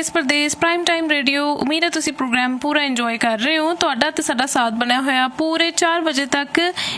देश प्रदेश prime time radio. उम्मीद है तुसी प्रोग्राम पूरा इंजॉय कर रहे हो। तुहाडा ते साडा साथ बनया होया पूरे 4 बजे तक।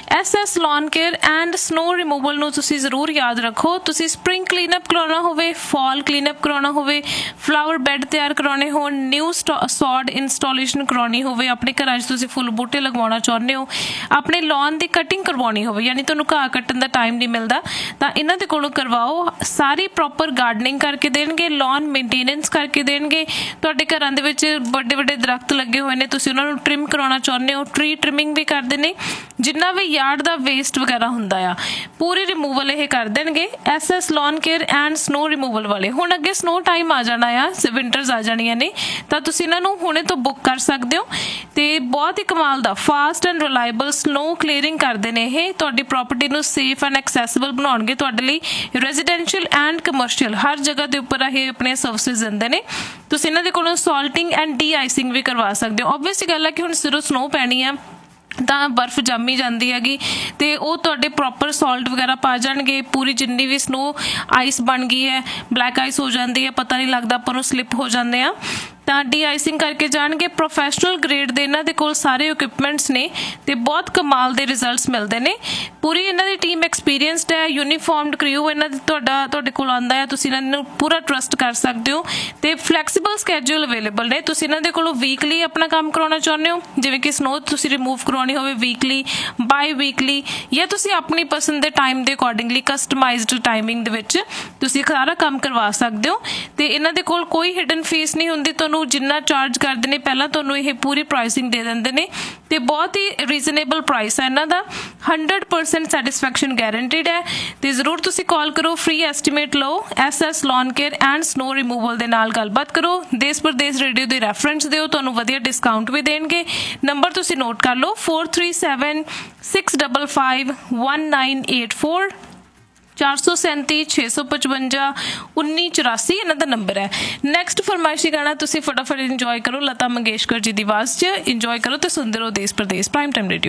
SS lawn care and snow removal नूं तुसी जरूर याद रखो। तुसी स्प्रिंग क्लीनअप कराउणा होवे, फॉल क्लीनअप कराउणा होवे, फ्लावर बैड तैयार कराने हो, न्यू सॉड इंस्टॉलेशन करानी होवे, अपने घरां 'च तुसी फुल बूटे लगवाउणा चाहुंदे हो, अपने लॉन दी कटिंग करवाउणी होवे, यानी तुहानूं घाह कट्टण दा टाइम नहीं मिलदा तां इन्हां दे कोलों करवाओ। सारी प्रॉपर गार्डनिंग करके देणगे, लॉन मेनटेनेंस करके देणगे। तुहाडे घरां दे विच वड्डे वड्डे दरख्त लगे होए ने, तुसीं उन्हां नूं ट्रिम कराउणा चाहुंदे हो, ट्री ट्रिमिंग भी करदे ने। जिन्ना भी यार्ड दा वेस्ट वगैरह हुंदा आ पूरी रिमूवल ये कर देणगे SS lawn care and snow removal वाले। हुण अगे स्नो टाइम आ जाना आ, विंटर्स आ जाणीਆਂ ने, तां तुसीं इन्हां नूं हुणे तो बुक कर सकदे हो। ते बहुत ही कमाल दा fast and reliable snow clearing करदे ने। ये तुहाडी प्रॉपर्टी नूं सेफ एंड एक्सैसिबल बनाउणगे तुहाडे लई। रेजिडेंशियल एंड कमर्शियल हर जगह के उपर ये अपने सर्विसिज दिंदे ने। तुसीं इन्हां दे कोलों सॉल्टिंग एंड डी आइसिंग भी करवा सकदे हो। ऑब्वियसली गल है कि हुण सिरों स्नो पैनी है ਤਾਂ बर्फ जमी जाती हैगी तो वो तुहाडे प्रॉपर सॉल्ट वगैरह पा जाणगे। पूरी जिन्नी भी स्नो आइस बन गई है, ब्लैक आइस हो जाती है, पता नहीं लगता, आपां नूं स्लिप हो जाते हैं ਤਾਂ ਡੀ ਆਈਸਿੰਗ ਕਰਕੇ ਜਾਣਗੇ। ਪ੍ਰੋਫੈਸ਼ਨਲ ਗ੍ਰੇਡ ਦੇ ਇਹਨਾਂ ਦੇ ਕੋਲ ਸਾਰੇ ਇਕਵਿਪਮੈਂਟਸ ਨੇ ਤੇ ਬਹੁਤ ਕਮਾਲ ਦੇ ਰਿਜ਼ਲਟਸ ਮਿਲਦੇ ਨੇ। ਪੂਰੀ ਇਹਨਾਂ ਦੀ ਟੀਮ ਐਕਸਪੀਰੀਅੰਸਡ ਹੈ, ਯੂਨੀਫਾਰਮਡ ਕ੍ਰਿਊ ਇਹਨਾਂ ਦੀ ਤੁਹਾਡੇ ਕੋਲ ਆਉਂਦਾ ਹੈ। ਤੁਸੀਂ ਇਹਨਾਂ ਨੂੰ ਪੂਰਾ ਟਰਸਟ ਕਰ ਸਕਦੇ ਹੋ ਤੇ ਫਲੈਕਸੀਬਲ ਸਕੇਡਿਊਲ ਅਵੇਲੇਬਲ ਨੇ। ਤੁਸੀਂ ਇਹਨਾਂ ਦੇ ਕੋਲੋਂ ਵੀਕਲੀ ਆਪਣਾ ਕੰਮ ਕਰਾਉਣਾ ਚਾਹੁੰਦੇ ਹੋ, ਜਿਵੇਂ ਕਿ ਸਨੋ ਤੁਸੀਂ ਰਿਮੂਵ ਕਰਵਾਉਣੀ ਹੋਵੇ ਵੀਕਲੀ, ਬਾਈ ਵੀਕਲੀ, ਜਾਂ ਤੁਸੀਂ ਆਪਣੀ ਪਸੰਦ ਦੇ ਟਾਈਮ ਦੇ ਅਕੋਰਡਿੰਗਲੀ ਕਸਟਮਾਈਜ਼ਡ ਟਾਈਮਿੰਗ ਦੇ ਵਿੱਚ ਤੁਸੀਂ ਸਾਰਾ ਕੰਮ ਕਰਵਾ ਸਕਦੇ ਹੋ। ਤੇ ਇਹਨਾਂ ਦੇ ਕੋਲ ਕੋਈ ਹਿਡਨ ਫੀਸ ਨਹੀਂ ਹੁੰਦੀ। ਤੁਹਾਨੂੰ जिन्ना चार्ज करते हैं पहला तो ये पूरी प्राइसिंग दे देंगे ने ते बहुत ही रीजनेबल प्राइस है इन्हां दा। 100% सैटिस्फैक्शन गारंटीड है। तो जरूर तुसी कॉल करो, free estimate low, SS lawn care and snow removal दे नाल गलबात करो। देश प्रदेश रेडियो दे रैफरेंस दिओ, तुहानूं वधिया डिस्काउंट भी देणगे। नंबर तुसी नोट कर लो 437655 1984 437 655 1984 इन्हां दा नंबर है। नैक्सट फरमाइशी गाना तुसी फटाफट इंजॉय करो, लता मंगेशकर जी दी आवाज़ च इंजॉय करो तो सुनते रहो देश प्रदेश प्राइम टाइम रेडियो।